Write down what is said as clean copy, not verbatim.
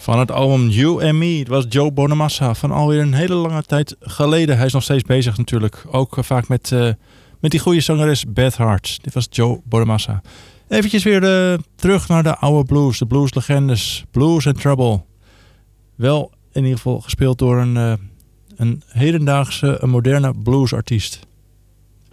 Van het album You and Me. Het was Joe Bonamassa van alweer een hele lange tijd geleden. Hij is nog steeds bezig natuurlijk. Ook vaak met die goede zangeres Beth Hart. Dit was Joe Bonamassa. Eventjes weer terug naar de oude blues. De blueslegendes. Blues and Trouble. Wel in ieder geval gespeeld door een hedendaagse, een moderne bluesartiest.